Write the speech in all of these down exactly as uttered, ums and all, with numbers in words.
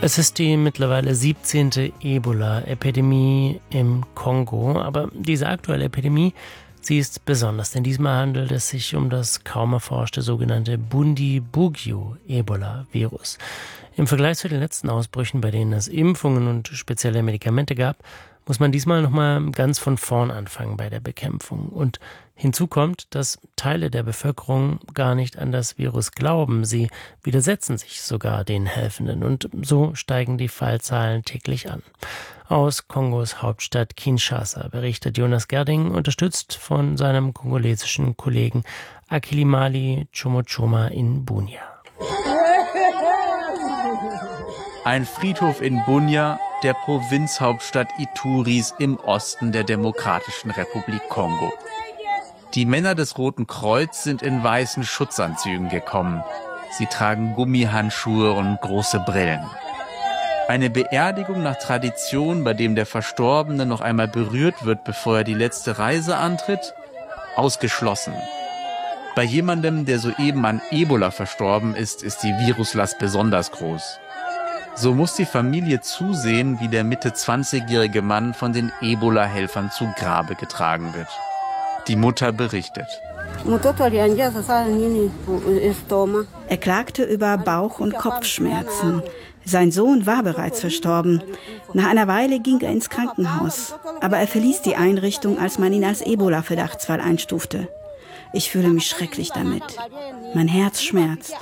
Es ist die mittlerweile siebzehnte Ebola-Epidemie im Kongo, aber diese aktuelle Epidemie, sie ist besonders, denn diesmal handelt es sich um das kaum erforschte sogenannte Bundibugyo-Ebola-Virus. Im Vergleich zu den letzten Ausbrüchen, bei denen es Impfungen und spezielle Medikamente gab, muss man diesmal nochmal ganz von vorn anfangen bei der Bekämpfung. Und hinzu kommt, dass Teile der Bevölkerung gar nicht an das Virus glauben. Sie widersetzen sich sogar den Helfenden und so steigen die Fallzahlen täglich an. Aus Kongos Hauptstadt Kinshasa berichtet Jonas Gerding, unterstützt von seinem kongolesischen Kollegen Akilimali Chomochoma in Bunia. Ein Friedhof in Bunia, der Provinzhauptstadt Ituris im Osten der Demokratischen Republik Kongo. Die Männer des Roten Kreuz sind in weißen Schutzanzügen gekommen. Sie tragen Gummihandschuhe und große Brillen. Eine Beerdigung nach Tradition, bei dem der Verstorbene noch einmal berührt wird, bevor er die letzte Reise antritt? Ausgeschlossen. Bei jemandem, der soeben an Ebola verstorben ist, ist die Viruslast besonders groß. So muss die Familie zusehen, wie der Mitte zwanzigjährige Mann von den Ebola-Helfern zu Grabe getragen wird. Die Mutter berichtet. Er klagte über Bauch- und Kopfschmerzen. Sein Sohn war bereits verstorben. Nach einer Weile ging er ins Krankenhaus. Aber er verließ die Einrichtung, als man ihn als Ebola-Verdachtsfall einstufte. Ich fühle mich schrecklich damit. Mein Herz schmerzt.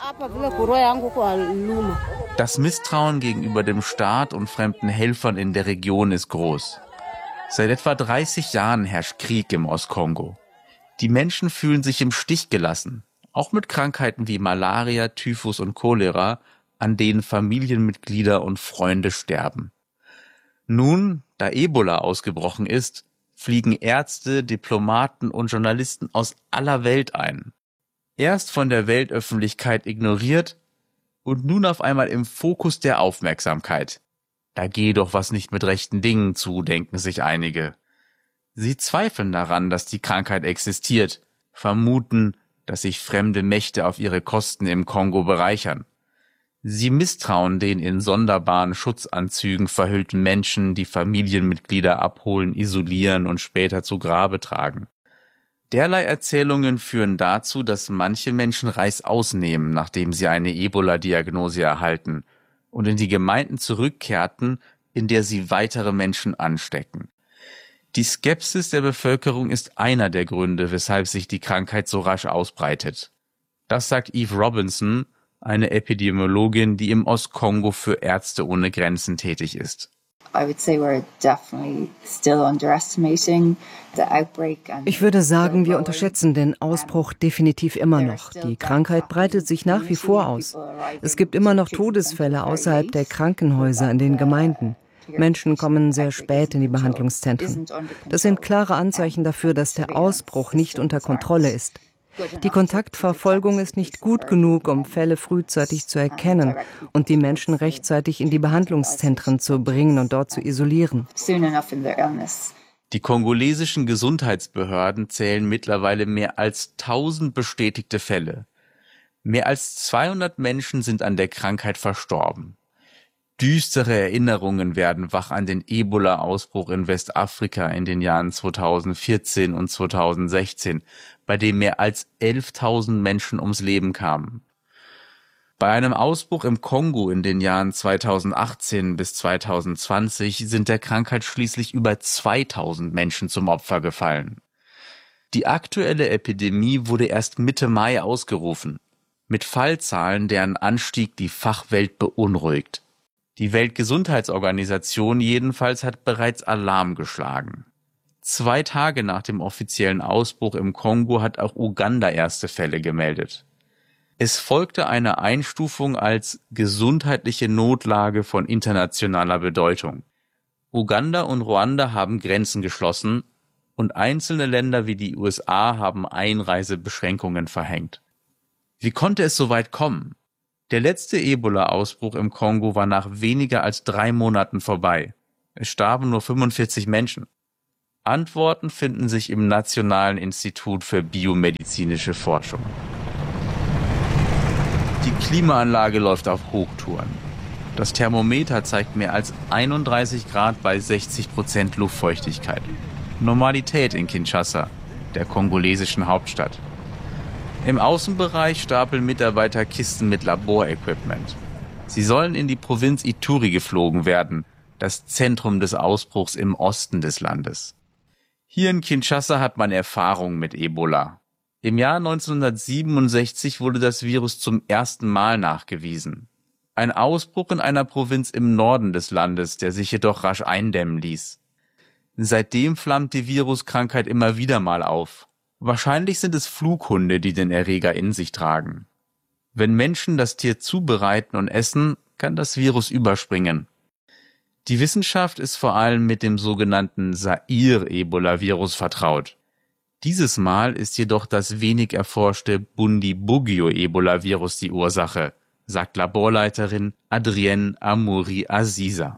Das Misstrauen gegenüber dem Staat und fremden Helfern in der Region ist groß. Seit etwa dreißig Jahren herrscht Krieg im Ostkongo. Die Menschen fühlen sich im Stich gelassen, auch mit Krankheiten wie Malaria, Typhus und Cholera, an denen Familienmitglieder und Freunde sterben. Nun, da Ebola ausgebrochen ist, fliegen Ärzte, Diplomaten und Journalisten aus aller Welt ein. Erst von der Weltöffentlichkeit ignoriert und nun auf einmal im Fokus der Aufmerksamkeit. Da gehe doch was nicht mit rechten Dingen zu, denken sich einige. Sie zweifeln daran, dass die Krankheit existiert, vermuten, dass sich fremde Mächte auf ihre Kosten im Kongo bereichern. Sie misstrauen den in sonderbaren Schutzanzügen verhüllten Menschen, die Familienmitglieder abholen, isolieren und später zu Grabe tragen. Derlei Erzählungen führen dazu, dass manche Menschen Reißaus nehmen, nachdem sie eine Ebola-Diagnose erhalten, und in die Gemeinden zurückkehrten, in der sie weitere Menschen anstecken. Die Skepsis der Bevölkerung ist einer der Gründe, weshalb sich die Krankheit so rasch ausbreitet. Das sagt Eve Robinson, eine Epidemiologin, die im Ostkongo für Ärzte ohne Grenzen tätig ist. Ich würde sagen, wir unterschätzen den Ausbruch definitiv immer noch. Die Krankheit breitet sich nach wie vor aus. Es gibt immer noch Todesfälle außerhalb der Krankenhäuser in den Gemeinden. Menschen kommen sehr spät in die Behandlungszentren. Das sind klare Anzeichen dafür, dass der Ausbruch nicht unter Kontrolle ist. Die Kontaktverfolgung ist nicht gut genug, um Fälle frühzeitig zu erkennen und die Menschen rechtzeitig in die Behandlungszentren zu bringen und dort zu isolieren. Die kongolesischen Gesundheitsbehörden zählen mittlerweile mehr als tausend bestätigte Fälle. Mehr als zweihundert Menschen sind an der Krankheit verstorben. Düstere Erinnerungen werden wach an den Ebola-Ausbruch in Westafrika in den Jahren zweitausendvierzehn und zweitausendsechzehn, bei dem mehr als elftausend Menschen ums Leben kamen. Bei einem Ausbruch im Kongo in den Jahren zweitausendachtzehn bis zweitausendzwanzig sind der Krankheit schließlich über zweitausend Menschen zum Opfer gefallen. Die aktuelle Epidemie wurde erst Mitte Mai ausgerufen, mit Fallzahlen, deren Anstieg die Fachwelt beunruhigt. Die Weltgesundheitsorganisation jedenfalls hat bereits Alarm geschlagen. Zwei Tage nach dem offiziellen Ausbruch im Kongo hat auch Uganda erste Fälle gemeldet. Es folgte eine Einstufung als gesundheitliche Notlage von internationaler Bedeutung. Uganda und Ruanda haben Grenzen geschlossen und einzelne Länder wie die U S A haben Einreisebeschränkungen verhängt. Wie konnte es so weit kommen? Der letzte Ebola-Ausbruch im Kongo war nach weniger als drei Monaten vorbei. Es starben nur fünfundvierzig Menschen. Antworten finden sich im Nationalen Institut für biomedizinische Forschung. Die Klimaanlage läuft auf Hochtouren. Das Thermometer zeigt mehr als einunddreißig Grad bei sechzig Prozent Luftfeuchtigkeit. Normalität in Kinshasa, der kongolesischen Hauptstadt. Im Außenbereich stapeln Mitarbeiter Kisten mit Laborequipment. Sie sollen in die Provinz Ituri geflogen werden, das Zentrum des Ausbruchs im Osten des Landes. Hier in Kinshasa hat man Erfahrung mit Ebola. Im Jahr neunzehnhundertsiebenundsechzig wurde das Virus zum ersten Mal nachgewiesen. Ein Ausbruch in einer Provinz im Norden des Landes, der sich jedoch rasch eindämmen ließ. Seitdem flammt die Viruskrankheit immer wieder mal auf. Wahrscheinlich sind es Flughunde, die den Erreger in sich tragen. Wenn Menschen das Tier zubereiten und essen, kann das Virus überspringen. Die Wissenschaft ist vor allem mit dem sogenannten Zaire-Ebola-Virus vertraut. Dieses Mal ist jedoch das wenig erforschte Bundibugyo-Ebola-Virus die Ursache, sagt Laborleiterin Adrienne Amouri Aziza.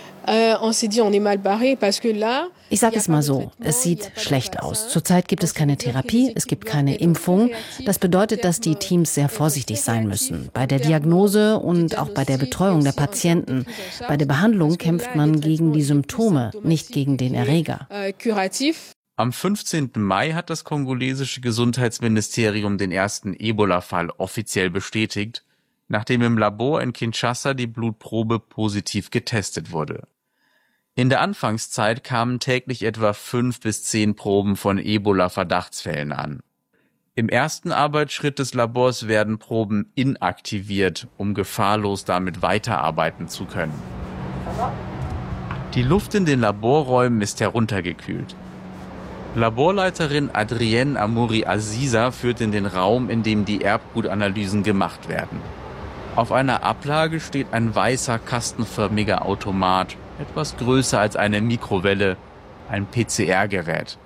Ich sage es mal so, es sieht schlecht aus. Zurzeit gibt es keine Therapie, es gibt keine Impfung. Das bedeutet, dass die Teams sehr vorsichtig sein müssen. Bei der Diagnose und auch bei der Betreuung der Patienten. Bei der Behandlung kämpft man gegen die Symptome, nicht gegen den Erreger. Am fünfzehnten Mai hat das kongolesische Gesundheitsministerium den ersten Ebola-Fall offiziell bestätigt, nachdem im Labor in Kinshasa die Blutprobe positiv getestet wurde. In der Anfangszeit kamen täglich etwa fünf bis zehn Proben von Ebola-Verdachtsfällen an. Im ersten Arbeitsschritt des Labors werden Proben inaktiviert, um gefahrlos damit weiterarbeiten zu können. Die Luft in den Laborräumen ist heruntergekühlt. Laborleiterin Adrienne Amouri Aziza führt in den Raum, in dem die Erbgutanalysen gemacht werden. Auf einer Ablage steht ein weißer, kastenförmiger Automat, etwas größer als eine Mikrowelle, ein P C R-Gerät.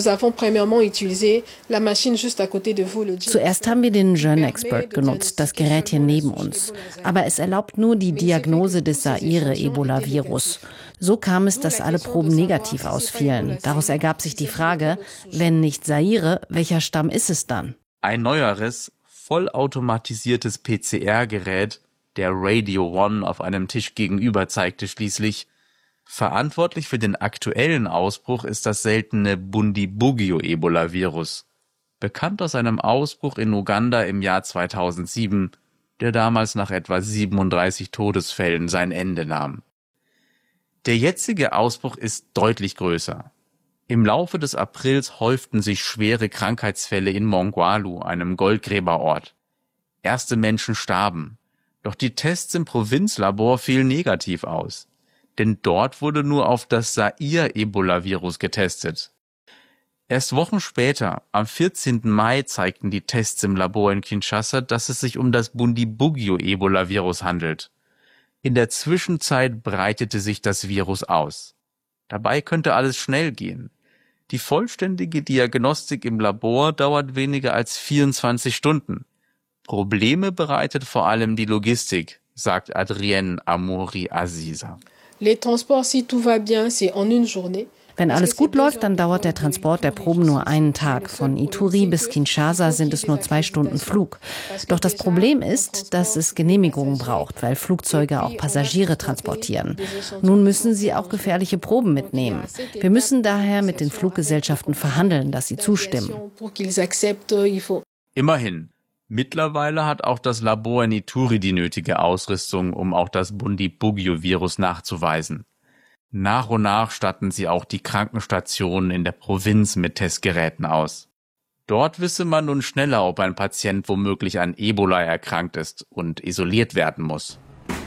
Zuerst haben wir den GenExpert genutzt, das Gerät hier neben uns. Aber es erlaubt nur die Diagnose des Zaire-Ebola-Virus. So kam es, dass alle Proben negativ ausfielen. Daraus ergab sich die Frage, wenn nicht Zaire, welcher Stamm ist es dann? Ein neueres, vollautomatisiertes P C R-Gerät, der Radio One auf einem Tisch gegenüber, zeigte schließlich, verantwortlich für den aktuellen Ausbruch ist das seltene Bundibugyo-Ebola-Virus, bekannt aus einem Ausbruch in Uganda im Jahr zweitausendsieben, der damals nach etwa siebenunddreißig Todesfällen sein Ende nahm. Der jetzige Ausbruch ist deutlich größer. Im Laufe des Aprils häuften sich schwere Krankheitsfälle in Mongwalu, einem Goldgräberort. Erste Menschen starben, doch die Tests im Provinzlabor fielen negativ aus. Denn dort wurde nur auf das Zaire-Ebola-Virus getestet. Erst Wochen später, am vierzehnten Mai, zeigten die Tests im Labor in Kinshasa, dass es sich um das Bundibugyo-Ebola-Virus handelt. In der Zwischenzeit breitete sich das Virus aus. Dabei könnte alles schnell gehen. Die vollständige Diagnostik im Labor dauert weniger als vierundzwanzig Stunden. Probleme bereitet vor allem die Logistik, sagt Adrienne Amouri Aziza. Wenn alles gut läuft, dann dauert der Transport der Proben nur einen Tag. Von Ituri bis Kinshasa sind es nur zwei Stunden Flug. Doch das Problem ist, dass es Genehmigungen braucht, weil Flugzeuge auch Passagiere transportieren. Nun müssen sie auch gefährliche Proben mitnehmen. Wir müssen daher mit den Fluggesellschaften verhandeln, dass sie zustimmen. Immerhin. Mittlerweile hat auch das Labor in Ituri die nötige Ausrüstung, um auch das Bundibugyo-Virus nachzuweisen. Nach und nach statten sie auch die Krankenstationen in der Provinz mit Testgeräten aus. Dort wisse man nun schneller, ob ein Patient womöglich an Ebola erkrankt ist und isoliert werden muss.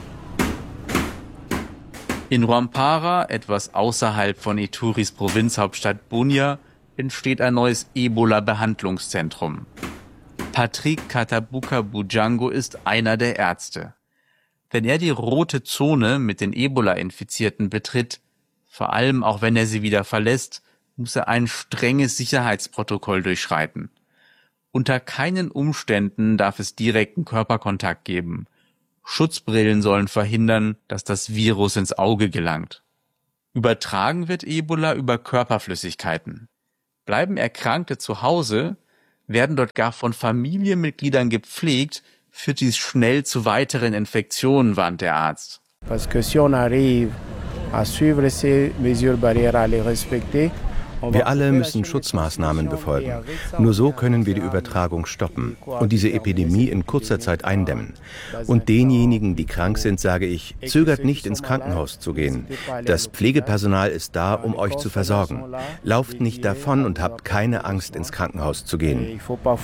In Rwampara, etwas außerhalb von Ituris Provinzhauptstadt Bunia, entsteht ein neues Ebola-Behandlungszentrum. Patrick Katabuka Bujango ist einer der Ärzte. Wenn er die rote Zone mit den Ebola-Infizierten betritt, vor allem auch wenn er sie wieder verlässt, muss er ein strenges Sicherheitsprotokoll durchschreiten. Unter keinen Umständen darf es direkten Körperkontakt geben. Schutzbrillen sollen verhindern, dass das Virus ins Auge gelangt. Übertragen wird Ebola über Körperflüssigkeiten. Bleiben Erkrankte zu Hause, werden dort gar von Familienmitgliedern gepflegt, führt dies schnell zu weiteren Infektionen, warnt der Arzt. Parce que si on arrive à suivre ces mesures barrières, à les respecter. Wir alle müssen Schutzmaßnahmen befolgen. Nur so können wir die Übertragung stoppen und diese Epidemie in kurzer Zeit eindämmen. Und denjenigen, die krank sind, sage ich, zögert nicht, ins Krankenhaus zu gehen. Das Pflegepersonal ist da, um euch zu versorgen. Lauft nicht davon und habt keine Angst, ins Krankenhaus zu gehen.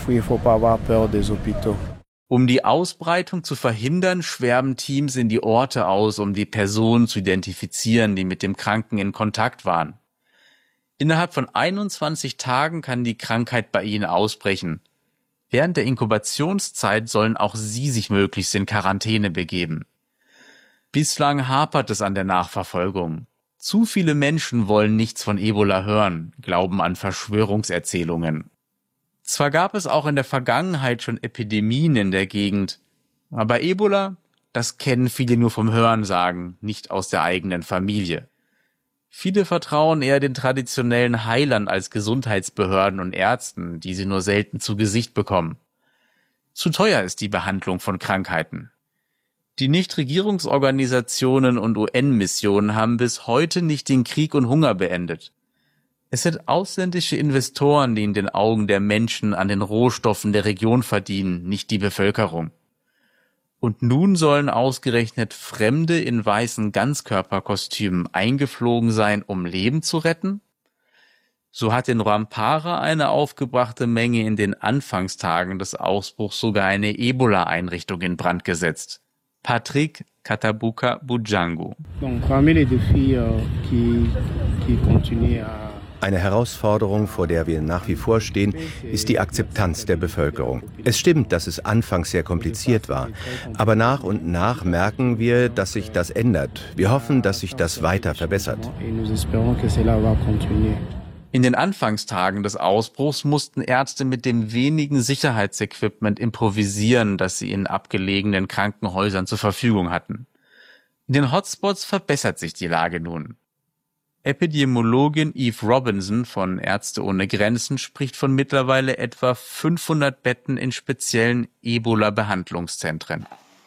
Um die Ausbreitung zu verhindern, schwärmen Teams in die Orte aus, um die Personen zu identifizieren, die mit dem Kranken in Kontakt waren. Innerhalb von einundzwanzig Tagen kann die Krankheit bei ihnen ausbrechen. Während der Inkubationszeit sollen auch sie sich möglichst in Quarantäne begeben. Bislang hapert es an der Nachverfolgung. Zu viele Menschen wollen nichts von Ebola hören, glauben an Verschwörungserzählungen. Zwar gab es auch in der Vergangenheit schon Epidemien in der Gegend, aber Ebola, das kennen viele nur vom Hörensagen, nicht aus der eigenen Familie. Viele vertrauen eher den traditionellen Heilern als Gesundheitsbehörden und Ärzten, die sie nur selten zu Gesicht bekommen. Zu teuer ist die Behandlung von Krankheiten. Die Nichtregierungsorganisationen und U N-Missionen haben bis heute nicht den Krieg und Hunger beendet. Es sind ausländische Investoren, die in den Augen der Menschen an den Rohstoffen der Region verdienen, nicht die Bevölkerung. Und nun sollen ausgerechnet Fremde in weißen Ganzkörperkostümen eingeflogen sein, um Leben zu retten? So hat in Rwampara eine aufgebrachte Menge in den Anfangstagen des Ausbruchs sogar eine Ebola-Einrichtung in Brand gesetzt. Patrick Katabuka Bujangu. Eine Herausforderung, vor der wir nach wie vor stehen, ist die Akzeptanz der Bevölkerung. Es stimmt, dass es anfangs sehr kompliziert war, aber nach und nach merken wir, dass sich das ändert. Wir hoffen, dass sich das weiter verbessert. In den Anfangstagen des Ausbruchs mussten Ärzte mit dem wenigen Sicherheitsequipment improvisieren, das sie in abgelegenen Krankenhäusern zur Verfügung hatten. In den Hotspots verbessert sich die Lage nun. Epidemiologin Eve Robinson von Ärzte ohne Grenzen spricht von mittlerweile etwa fünfhundert Betten in speziellen Ebola-Behandlungszentren.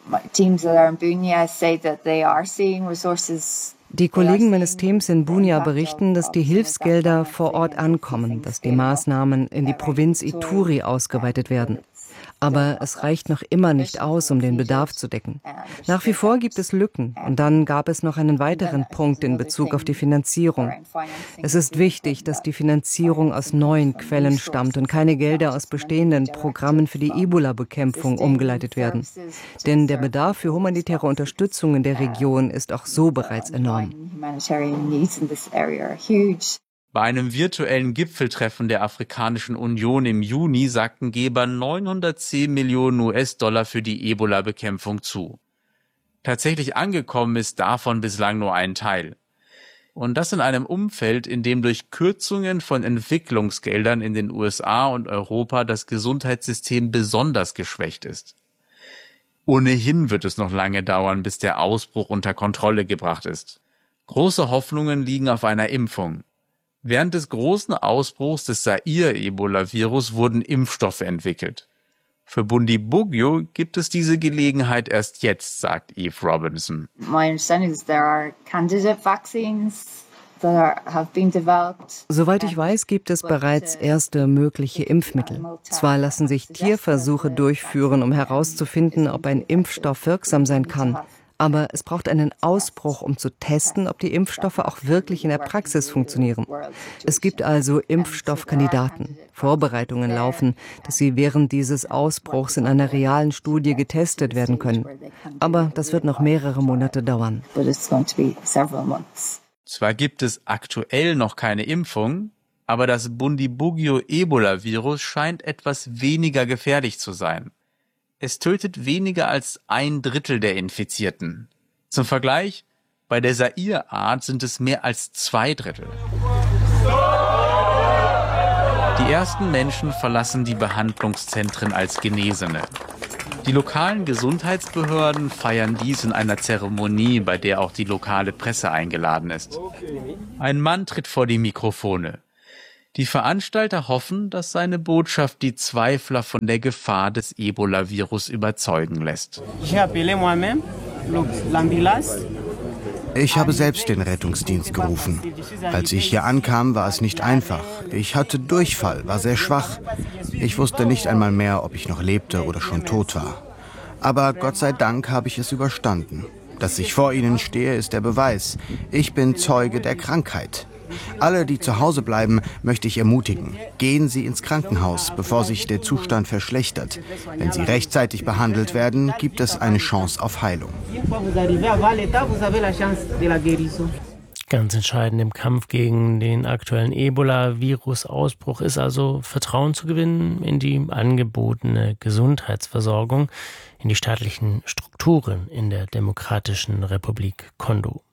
Die Kollegen meines Teams in Bunia berichten, dass die Hilfsgelder vor Ort ankommen, dass die Maßnahmen in die Provinz Ituri ausgeweitet werden. Aber es reicht noch immer nicht aus, um den Bedarf zu decken. Nach wie vor gibt es Lücken. Und dann gab es noch einen weiteren Punkt in Bezug auf die Finanzierung. Es ist wichtig, dass die Finanzierung aus neuen Quellen stammt und keine Gelder aus bestehenden Programmen für die Ebola-Bekämpfung umgeleitet werden. Denn der Bedarf für humanitäre Unterstützung in der Region ist auch so bereits enorm. Bei einem virtuellen Gipfeltreffen der Afrikanischen Union im Juni sagten Geber neunhundertzehn Millionen U S-Dollar für die Ebola-Bekämpfung zu. Tatsächlich angekommen ist davon bislang nur ein Teil. Und das in einem Umfeld, in dem durch Kürzungen von Entwicklungsgeldern in den U S A und Europa das Gesundheitssystem besonders geschwächt ist. Ohnehin wird es noch lange dauern, bis der Ausbruch unter Kontrolle gebracht ist. Große Hoffnungen liegen auf einer Impfung. Während des großen Ausbruchs des Zaire-Ebola-Virus wurden Impfstoffe entwickelt. Für Bundibugyo gibt es diese Gelegenheit erst jetzt, sagt Eve Robinson. Soweit ich weiß, gibt es bereits erste mögliche Impfmittel. Zwar lassen sich Tierversuche durchführen, um herauszufinden, ob ein Impfstoff wirksam sein kann. Aber es braucht einen Ausbruch, um zu testen, ob die Impfstoffe auch wirklich in der Praxis funktionieren. Es gibt also Impfstoffkandidaten. Vorbereitungen laufen, dass sie während dieses Ausbruchs in einer realen Studie getestet werden können. Aber das wird noch mehrere Monate dauern. Zwar gibt es aktuell noch keine Impfung, aber das Bundibugyo-Ebola-Virus scheint etwas weniger gefährlich zu sein. Es tötet weniger als ein Drittel der Infizierten. Zum Vergleich, bei der Zaire-Art sind es mehr als zwei Drittel. Die ersten Menschen verlassen die Behandlungszentren als Genesene. Die lokalen Gesundheitsbehörden feiern dies in einer Zeremonie, bei der auch die lokale Presse eingeladen ist. Ein Mann tritt vor die Mikrofone. Die Veranstalter hoffen, dass seine Botschaft die Zweifler von der Gefahr des Ebola-Virus überzeugen lässt. Ich habe selbst den Rettungsdienst gerufen. Als ich hier ankam, war es nicht einfach. Ich hatte Durchfall, war sehr schwach. Ich wusste nicht einmal mehr, ob ich noch lebte oder schon tot war. Aber Gott sei Dank habe ich es überstanden. Dass ich vor Ihnen stehe, ist der Beweis. Ich bin Zeuge der Krankheit. Alle, die zu Hause bleiben, möchte ich ermutigen. Gehen Sie ins Krankenhaus, bevor sich der Zustand verschlechtert. Wenn Sie rechtzeitig behandelt werden, gibt es eine Chance auf Heilung. Ganz entscheidend im Kampf gegen den aktuellen Ebola-Virus-Ausbruch ist also Vertrauen zu gewinnen in die angebotene Gesundheitsversorgung, in die staatlichen Strukturen in der Demokratischen Republik Kongo.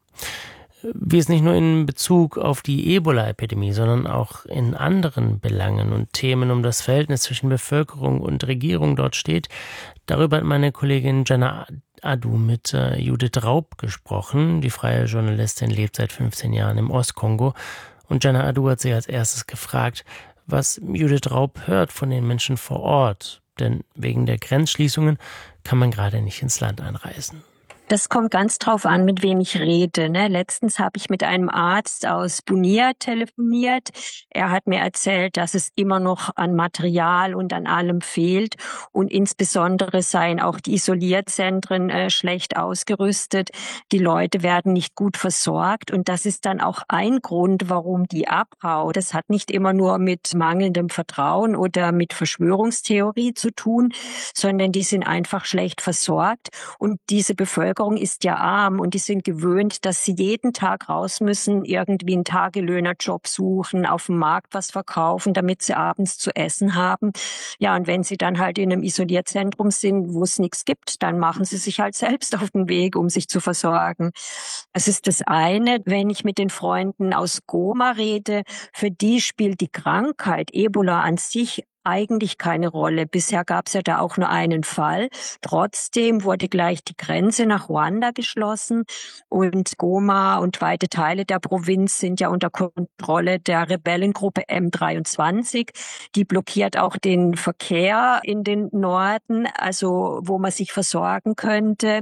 Wie es nicht nur in Bezug auf die Ebola-Epidemie, sondern auch in anderen Belangen und Themen um das Verhältnis zwischen Bevölkerung und Regierung dort steht, darüber hat meine Kollegin Jana Adu mit äh, Judith Raub gesprochen. Die freie Journalistin lebt seit fünfzehn Jahren im Ostkongo. Und Jana Adu hat sie als erstes gefragt, was Judith Raub hört von den Menschen vor Ort. Denn wegen der Grenzschließungen kann man gerade nicht ins Land einreisen. Das kommt ganz drauf an, mit wem ich rede. Ne? Letztens habe ich mit einem Arzt aus Bunia telefoniert. Er hat mir erzählt, dass es immer noch an Material und an allem fehlt. Und insbesondere seien auch die Isolierzentren äh, schlecht ausgerüstet. Die Leute werden nicht gut versorgt. Und das ist dann auch ein Grund, warum die abhauen. Das hat nicht immer nur mit mangelndem Vertrauen oder mit Verschwörungstheorie zu tun, sondern die sind einfach schlecht versorgt. Und diese Bevölkerung ist ja arm und die sind gewöhnt, dass sie jeden Tag raus müssen, irgendwie einen Tagelöhnerjob suchen, auf dem Markt was verkaufen, damit sie abends zu essen haben. Ja, und wenn sie dann halt in einem Isolierzentrum sind, wo es nichts gibt, dann machen sie sich halt selbst auf den Weg, um sich zu versorgen. Das ist das eine. Wenn ich mit den Freunden aus Goma rede, für die spielt die Krankheit Ebola an sich eigentlich keine Rolle. Bisher gab es ja da auch nur einen Fall. Trotzdem wurde gleich die Grenze nach Ruanda geschlossen und Goma und weite Teile der Provinz sind ja unter Kontrolle der Rebellengruppe M dreiundzwanzig. Die blockiert auch den Verkehr in den Norden, also wo man sich versorgen könnte.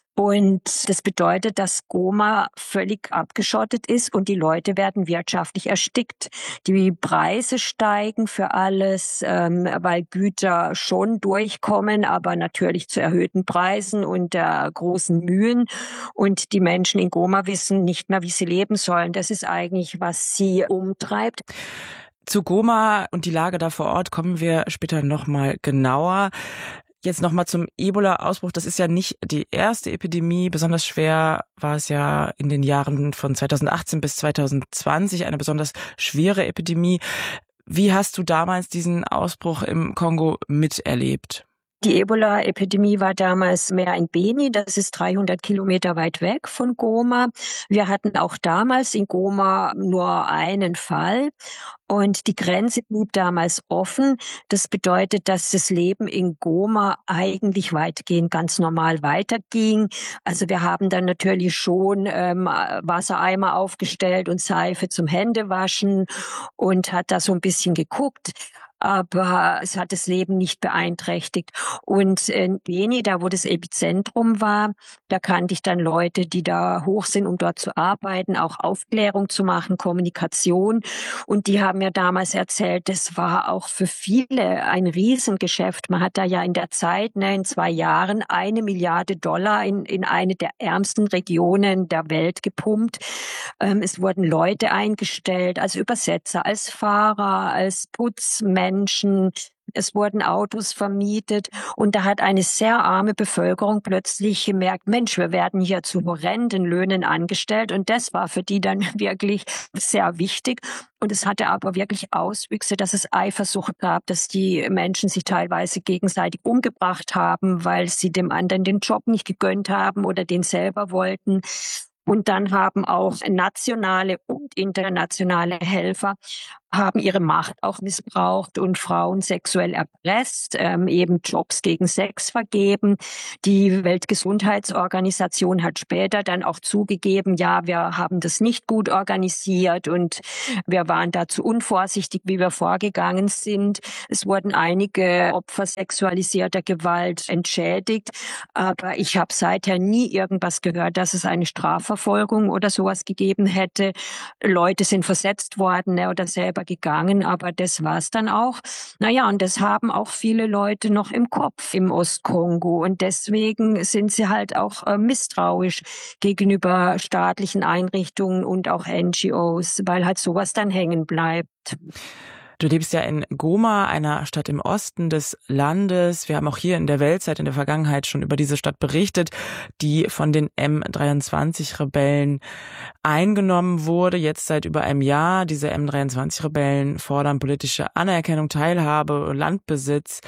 Und das bedeutet, dass Goma völlig abgeschottet ist und die Leute werden wirtschaftlich erstickt. Die Preise steigen für alles, ähm, weil Güter schon durchkommen, aber natürlich zu erhöhten Preisen und der großen Mühen. Und die Menschen in Goma wissen nicht mehr, wie sie leben sollen. Das ist eigentlich, was sie umtreibt. Zu Goma und die Lage da vor Ort kommen wir später nochmal genauer. Jetzt nochmal zum Ebola-Ausbruch. Das ist ja nicht die erste Epidemie. Besonders schwer war es ja in den Jahren von zweitausendachtzehn bis zweitausendzwanzig, eine besonders schwere Epidemie. Wie hast du damals diesen Ausbruch im Kongo miterlebt? Die Ebola-Epidemie war damals mehr in Beni, das ist dreihundert Kilometer weit weg von Goma. Wir hatten auch damals in Goma nur einen Fall und die Grenze blieb damals offen. Das bedeutet, dass das Leben in Goma eigentlich weitgehend ganz normal weiterging. Also wir haben dann natürlich schon ähm, Wassereimer aufgestellt und Seife zum Händewaschen und hat da so ein bisschen geguckt. Aber es hat das Leben nicht beeinträchtigt. Und in Beni, da wo das Epizentrum war, da kannte ich dann Leute, die da hoch sind, um dort zu arbeiten, auch Aufklärung zu machen, Kommunikation. Und die haben mir damals erzählt, das war auch für viele ein Riesengeschäft. Man hat da ja in der Zeit, ne, in zwei Jahren, eine Milliarde Dollar in, in eine der ärmsten Regionen der Welt gepumpt. Ähm, es wurden Leute eingestellt, als Übersetzer, als Fahrer, als Putzmänner, Menschen, es wurden Autos vermietet und da hat eine sehr arme Bevölkerung plötzlich gemerkt, Mensch, wir werden hier zu horrenden Löhnen angestellt und das war für die dann wirklich sehr wichtig und es hatte aber wirklich Auswüchse, dass es Eifersucht gab, dass die Menschen sich teilweise gegenseitig umgebracht haben, weil sie dem anderen den Job nicht gegönnt haben oder den selber wollten. Und dann haben auch nationale und internationale Helfer haben ihre Macht auch missbraucht und Frauen sexuell erpresst, ähm, eben Jobs gegen Sex vergeben. Die Weltgesundheitsorganisation hat später dann auch zugegeben, ja, wir haben das nicht gut organisiert und wir waren dazu unvorsichtig, wie wir vorgegangen sind. Es wurden einige Opfer sexualisierter Gewalt entschädigt, aber ich habe seither nie irgendwas gehört, dass es eine Strafverfolgung oder sowas gegeben hätte. Leute sind versetzt worden, ne, oder selber gegangen, aber das war's dann auch. Naja, und das haben auch viele Leute noch im Kopf im Ostkongo und deswegen sind sie halt auch äh, misstrauisch gegenüber staatlichen Einrichtungen und auch N G Os, weil halt sowas dann hängen bleibt. Du lebst ja in Goma, einer Stadt im Osten des Landes. Wir haben auch hier in der Weltzeit in der Vergangenheit schon über diese Stadt berichtet, die von den M dreiundzwanzig-Rebellen eingenommen wurde, jetzt seit über einem Jahr. Diese M dreiundzwanzig-Rebellen fordern politische Anerkennung, Teilhabe, Landbesitz.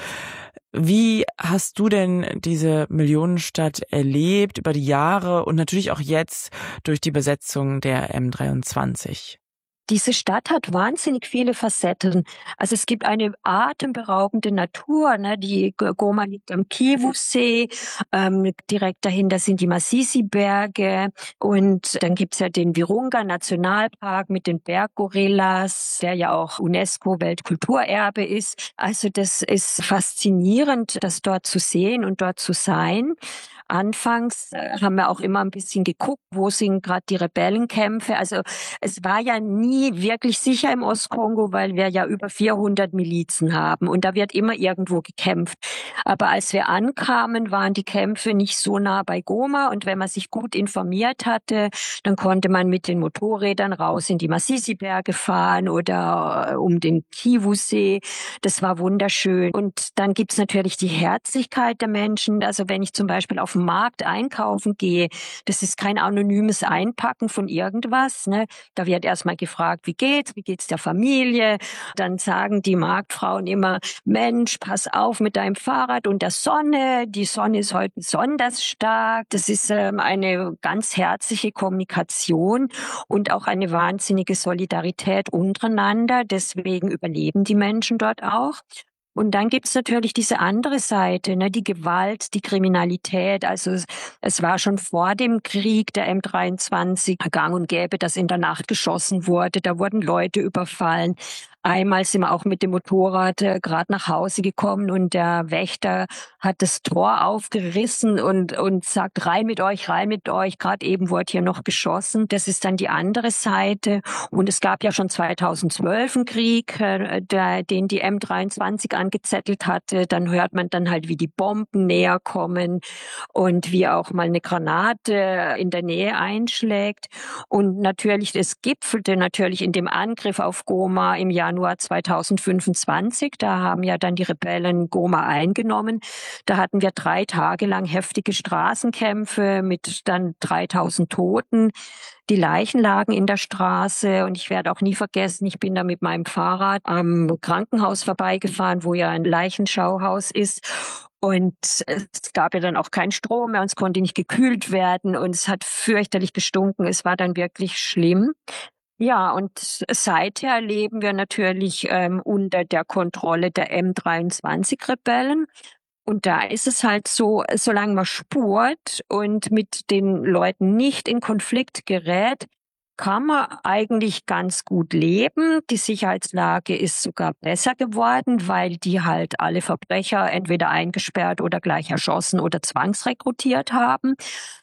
Wie hast du denn diese Millionenstadt erlebt über die Jahre und natürlich auch jetzt durch die Besetzung der M dreiundzwanzig? Diese Stadt hat wahnsinnig viele Facetten. Also es gibt eine atemberaubende Natur, ne? Die Goma liegt am Kivu-See, ähm, direkt dahinter sind die Masisi-Berge und dann gibt's ja den Virunga-Nationalpark mit den Berggorillas, der ja auch UNESCO-Weltkulturerbe ist. Also das ist faszinierend, das dort zu sehen und dort zu sein. Anfangs äh, haben wir auch immer ein bisschen geguckt, wo sind gerade die Rebellenkämpfe. Also es war ja nie wirklich sicher im Ostkongo, weil wir ja über vierhundert Milizen haben und da wird immer irgendwo gekämpft. Aber als wir ankamen, waren die Kämpfe nicht so nah bei Goma und wenn man sich gut informiert hatte, dann konnte man mit den Motorrädern raus in die Masisi-Berge fahren oder äh, um den Kivu-See. Das war wunderschön. Und dann gibt's natürlich die Herzlichkeit der Menschen. Also wenn ich zum Beispiel auf Markt einkaufen gehe, das ist kein anonymes Einpacken von irgendwas, ne? Da wird erstmal gefragt, wie geht's, wie geht's der Familie? Dann sagen die Marktfrauen immer, Mensch, pass auf mit deinem Fahrrad und der Sonne, die Sonne ist heute besonders stark. Das ist ähm, eine ganz herzliche Kommunikation und auch eine wahnsinnige Solidarität untereinander. Deswegen überleben die Menschen dort auch. Und dann gibt's natürlich diese andere Seite, ne, die Gewalt, die Kriminalität. Also es, es war schon vor dem Krieg der M dreiundzwanzig gang und gäbe, dass in der Nacht geschossen wurde. Da wurden Leute überfallen. Einmal sind wir auch mit dem Motorrad äh, gerade nach Hause gekommen und der Wächter hat das Tor aufgerissen und und sagt, rein mit euch, rein mit euch. Gerade eben wurde hier noch geschossen. Das ist dann die andere Seite. Und es gab ja schon zweitausendzwölf einen Krieg, äh, der, den die M dreiundzwanzig angezettelt hatte. Dann hört man dann halt, wie die Bomben näher kommen und wie auch mal eine Granate in der Nähe einschlägt. Und natürlich, es gipfelte natürlich in dem Angriff auf Goma im Jahr Januar zweitausendfünfundzwanzig. Da haben ja dann die Rebellen Goma eingenommen. Da hatten wir drei Tage lang heftige Straßenkämpfe mit dann dreitausend Toten. Die Leichen lagen in der Straße und ich werde auch nie vergessen, ich bin da mit meinem Fahrrad am Krankenhaus vorbeigefahren, wo ja ein Leichenschauhaus ist. Und es gab ja dann auch keinen Strom mehr und es konnte nicht gekühlt werden und es hat fürchterlich gestunken. Es war dann wirklich schlimm. Ja, und seither leben wir natürlich ähm, unter der Kontrolle der M dreiundzwanzig-Rebellen. Und da ist es halt so, solange man spurt und mit den Leuten nicht in Konflikt gerät, kann man eigentlich ganz gut leben. Die Sicherheitslage ist sogar besser geworden, weil die halt alle Verbrecher entweder eingesperrt oder gleich erschossen oder zwangsrekrutiert haben.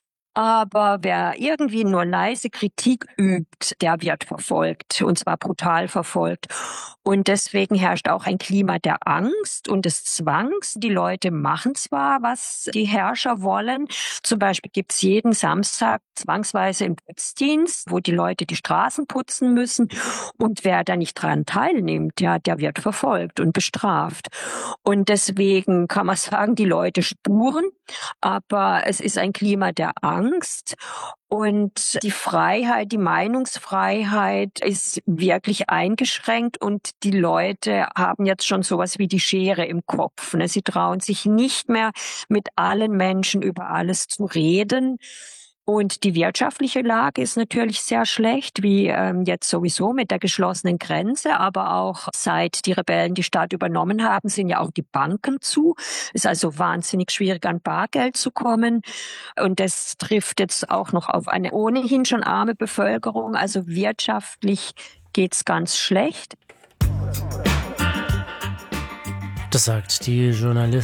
Aber wer irgendwie nur leise Kritik übt, der wird verfolgt, und zwar brutal verfolgt. Und deswegen herrscht auch ein Klima der Angst und des Zwangs. Die Leute machen zwar, was die Herrscher wollen. Zum Beispiel gibt's jeden Samstag zwangsweise im Putzdienst, wo die Leute die Straßen putzen müssen. Und wer da nicht dran teilnimmt, ja, der wird verfolgt und bestraft. Und deswegen kann man sagen, die Leute spuren, aber es ist ein Klima der Angst. Angst. Und die Freiheit, die Meinungsfreiheit ist wirklich eingeschränkt und die Leute haben jetzt schon sowas wie die Schere im Kopf. Sie trauen sich nicht mehr, mit allen Menschen über alles zu reden. Und die wirtschaftliche Lage ist natürlich sehr schlecht, wie ähm, jetzt sowieso mit der geschlossenen Grenze, aber auch seit die Rebellen die Stadt übernommen haben, sind ja auch die Banken zu. Es ist also wahnsinnig schwierig, an Bargeld zu kommen. Und das trifft jetzt auch noch auf eine ohnehin schon arme Bevölkerung. Also wirtschaftlich geht's ganz schlecht. Das sagt die Journalistin